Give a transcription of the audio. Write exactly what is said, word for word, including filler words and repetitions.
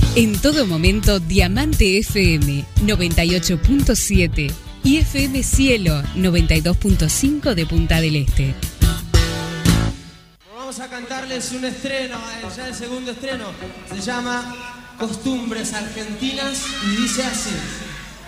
En todo momento, Diamante F M noventa y ocho punto siete y F M Cielo noventa y dos punto cinco de Punta del Este. Vamos a cantarles un estreno, ya el segundo estreno. Se llama Costumbres Argentinas y dice así.